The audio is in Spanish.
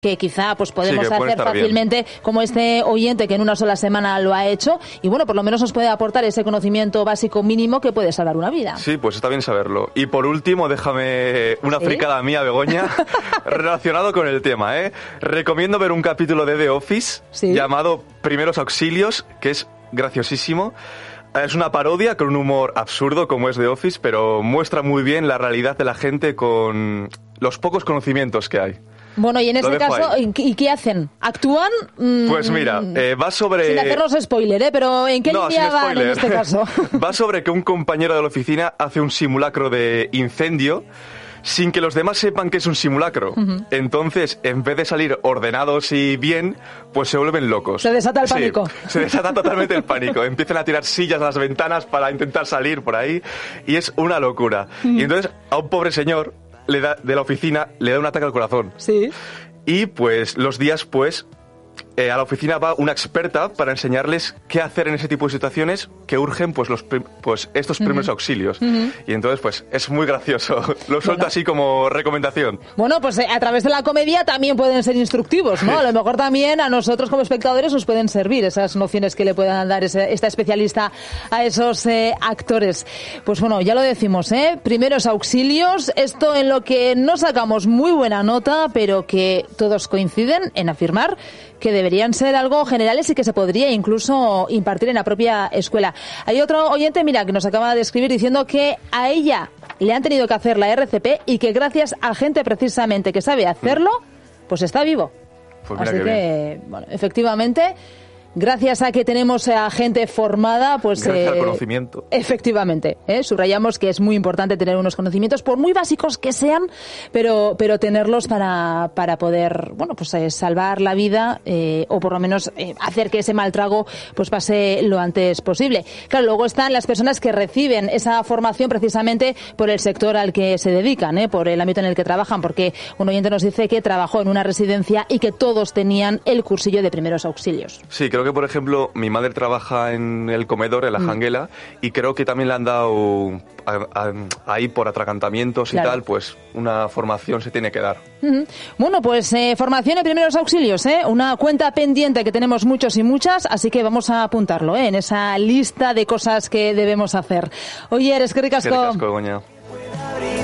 que quizá pues podemos que puede hacer estar fácilmente, bien. como este oyente que en una sola semana lo ha hecho, y bueno, por lo menos nos puede aportar ese conocimiento básico mínimo que puede salvar una vida. Sí, pues está bien saberlo. Y por último, déjame una fricada mía, Begoña, relacionado con el tema, ¿eh? Recomiendo ver un capítulo de The Office llamado Primeros Auxilios, que es graciosísimo. Es una parodia con un humor absurdo como es The Office, pero muestra muy bien la realidad de la gente con los pocos conocimientos que hay. Bueno, y en este caso, ¿y qué hacen? ¿Actúan? Pues mira, va sobre... Sin hacernos spoiler, ¿eh? Pero ¿en qué línea van en este caso? Va sobre que un compañero de la oficina hace un simulacro de incendio sin que los demás sepan que es un simulacro. Entonces, en vez de salir ordenados y bien, pues se vuelven locos. Se desata el pánico. Se desata totalmente el pánico. Empiezan a tirar sillas a las ventanas para intentar salir por ahí y es una locura. Y entonces a un pobre señor de la oficina le da un ataque al corazón. Sí. Y pues los días a la oficina va una experta para enseñarles qué hacer en ese tipo de situaciones que urgen pues estos primeros auxilios. Y entonces pues es muy gracioso. Lo suelto así como recomendación. Bueno, pues a través de la comedia también pueden ser instructivos, ¿no? A lo mejor también a nosotros como espectadores nos pueden servir esas nociones que le puedan dar esta especialista a esos actores. Pues bueno, ya lo decimos, primeros auxilios, esto en lo que no sacamos muy buena nota, pero que todos coinciden en afirmar que deberían ser algo generales y que se podría incluso impartir en la propia escuela. Hay otro oyente, mira, que nos acaba de escribir diciendo que a ella le han tenido que hacer la RCP y que gracias a gente precisamente que sabe hacerlo, pues está vivo. Pues mira. Así que, bueno, efectivamente, gracias a que tenemos a gente formada, pues... Gracias al conocimiento. Efectivamente, subrayamos que es muy importante tener unos conocimientos, por muy básicos que sean, pero tenerlos para poder, bueno, pues salvar la vida o por lo menos hacer que ese mal trago pues pase lo antes posible. Claro, luego están las personas que reciben esa formación precisamente por el sector al que se dedican, por el ámbito en el que trabajan, porque un oyente nos dice que trabajó en una residencia y que todos tenían el cursillo de primeros auxilios. Sí, creo que, por ejemplo, mi madre trabaja en el comedor, en la janguela, y creo que también le han dado ahí por atragantamientos y tal, pues una formación se tiene que dar. Bueno, pues formación en primeros auxilios, una cuenta pendiente que tenemos muchos y muchas, así que vamos a apuntarlo en esa lista de cosas que debemos hacer. Oye, eskerrik asko. Eskerrik asko, Begoña.